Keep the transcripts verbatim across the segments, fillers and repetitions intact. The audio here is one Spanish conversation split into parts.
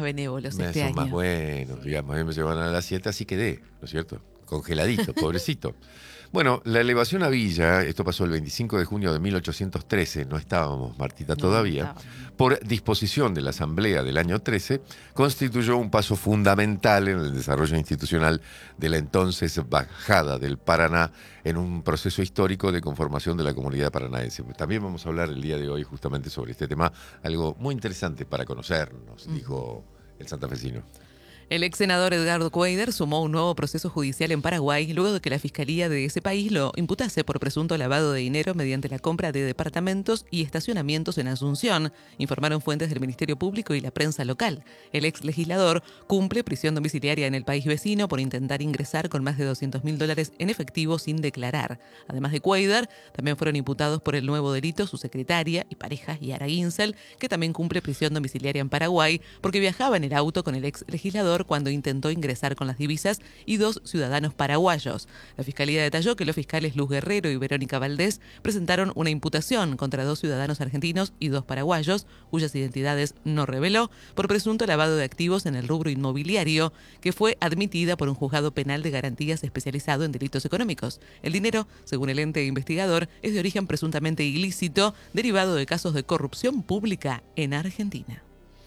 benévolos Me este son año. más buenos, digamos. A mí me llevan a las siete, así quedé, ¿no es cierto? Congeladito, pobrecito. Bueno, la elevación a Villa, esto pasó el veinticinco de junio de mil ochocientos trece, no estábamos, Martita, No, todavía, no estábamos. por disposición de la Asamblea del año trece, constituyó un paso fundamental en el desarrollo institucional de la entonces Bajada del Paraná en un proceso histórico de conformación de la comunidad paranaense. También vamos a hablar el día de hoy justamente sobre este tema, algo muy interesante para conocernos, uh-huh. dijo el santafesino. El ex senador Edgardo Cuéllar sumó un nuevo proceso judicial en Paraguay luego de que la fiscalía de ese país lo imputase por presunto lavado de dinero mediante la compra de departamentos y estacionamientos en Asunción, informaron fuentes del Ministerio Público y la prensa local. El ex legislador cumple prisión domiciliaria en el país vecino por intentar ingresar con más de doscientos mil dólares en efectivo sin declarar. Además de Cuéllar, también fueron imputados por el nuevo delito su secretaria y pareja Yara Ginsel, que también cumple prisión domiciliaria en Paraguay porque viajaba en el auto con el ex legislador cuando intentó ingresar con las divisas, y dos ciudadanos paraguayos. La Fiscalía detalló que los fiscales Luz Guerrero y Verónica Valdés presentaron una imputación contra dos ciudadanos argentinos y dos paraguayos, cuyas identidades no reveló, por presunto lavado de activos en el rubro inmobiliario, que fue admitida por un juzgado penal de garantías especializado en delitos económicos. El dinero, según el ente investigador, es de origen presuntamente ilícito, derivado de casos de corrupción pública en Argentina.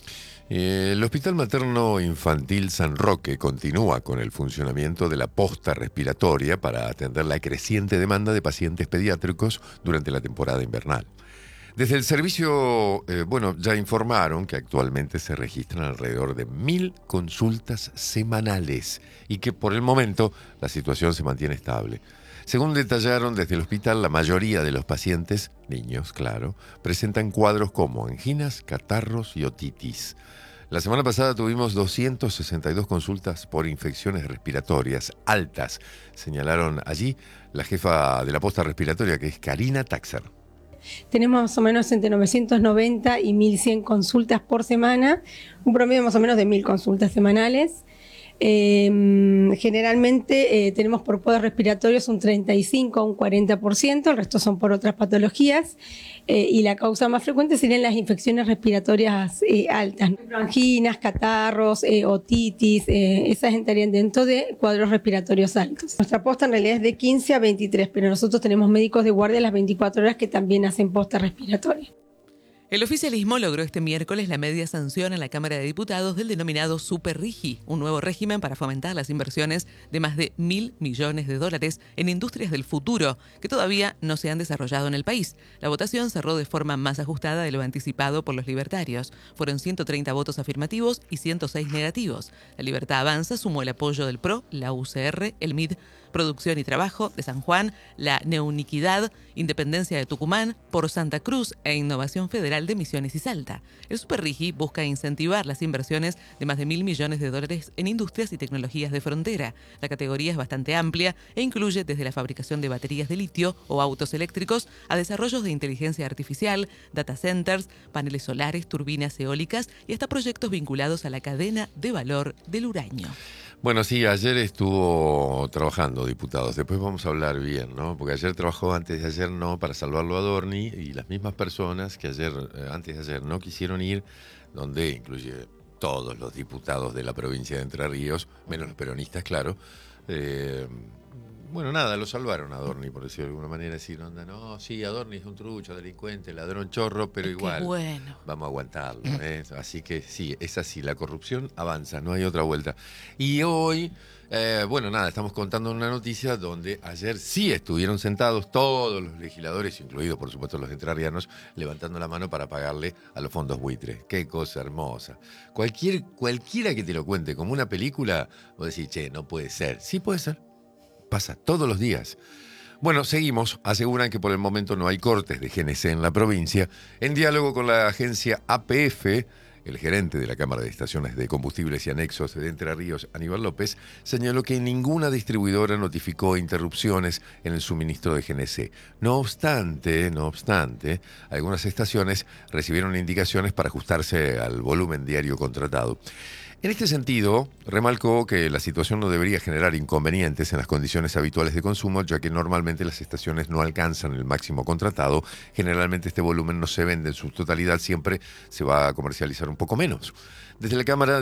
El Hospital Materno Infantil San Roque continúa con el funcionamiento de la posta respiratoria para atender la creciente demanda de pacientes pediátricos durante la temporada invernal. Desde el servicio, eh, bueno, ya informaron que actualmente se registran alrededor de mil consultas semanales y que por el momento la situación se mantiene estable. Según detallaron desde el hospital, la mayoría de los pacientes, niños, claro, presentan cuadros como anginas, catarros y otitis. La semana pasada tuvimos doscientas sesenta y dos consultas por infecciones respiratorias altas, señalaron allí la jefa de la posta respiratoria, que es Karina Taxer. Tenemos más o menos entre novecientos noventa y mil cien consultas por semana, un promedio más o menos de mil consultas semanales. Eh, generalmente eh, tenemos por cuadros respiratorios un treinta y cinco a un cuarenta por ciento, el resto son por otras patologías, eh, y la causa más frecuente serían las infecciones respiratorias eh, altas, anginas, catarros, eh, otitis, eh, esas entrarían dentro de cuadros respiratorios altos. Nuestra posta en realidad es de quince a veintitrés, pero nosotros tenemos médicos de guardia las veinticuatro horas que también hacen posta respiratoria. El oficialismo logró este miércoles la media sanción en la Cámara de Diputados del denominado Super RIGI, un nuevo régimen para fomentar las inversiones de más de mil millones de dólares en industrias del futuro que todavía no se han desarrollado en el país. La votación cerró de forma más ajustada de lo anticipado por los libertarios. Fueron ciento treinta votos afirmativos y ciento seis negativos. La Libertad Avanza sumó el apoyo del P R O, la U C R, el M I D, Producción y Trabajo de San Juan, la Neuniquidad, Independencia de Tucumán, Por Santa Cruz e Innovación Federal de Misiones y Salta. El Super RIGI busca incentivar las inversiones de más de mil millones de dólares en industrias y tecnologías de frontera. La categoría es bastante amplia e incluye desde la fabricación de baterías de litio o autos eléctricos a desarrollos de inteligencia artificial, data centers, paneles solares, turbinas eólicas y hasta proyectos vinculados a la cadena de valor del uranio. Bueno, sí, ayer estuvo trabajando diputados, después vamos a hablar bien, ¿no? Porque ayer trabajó, antes de ayer no, para salvarlo a Adorni, y las mismas personas que ayer, eh, antes de ayer no quisieron ir, donde incluye todos los diputados de la provincia de Entre Ríos, menos los peronistas, claro. Eh, bueno, nada, lo salvaron a Adorni, por decirlo de alguna manera, decir, onda, no, sí, Adorni es un trucho, delincuente, ladrón, chorro, pero Qué igual bueno. vamos a aguantarlo, ¿eh? Así que sí, es así, la corrupción avanza, no hay otra vuelta. Y hoy, eh, bueno, nada, estamos contando una noticia donde ayer sí estuvieron sentados todos los legisladores, incluidos por supuesto los entrerrianos, levantando la mano para pagarle a los fondos buitre. Qué cosa hermosa. Cualquier, cualquiera que te lo cuente como una película, vos decís, che, no puede ser. Sí puede ser. Pasa todos los días. Bueno, seguimos. Aseguran que por el momento no hay cortes de G N C en la provincia. En diálogo con la agencia A P F, el gerente de la Cámara de Estaciones de Combustibles y Anexos de Entre Ríos, Aníbal López, señaló que ninguna distribuidora notificó interrupciones en el suministro de G N C. No obstante, no obstante, algunas estaciones recibieron indicaciones para ajustarse al volumen diario contratado. En este sentido, remarcó que la situación no debería generar inconvenientes en las condiciones habituales de consumo, ya que normalmente las estaciones no alcanzan el máximo contratado. Generalmente este volumen no se vende en su totalidad, siempre se va a comercializar un poco menos. Desde la Cámara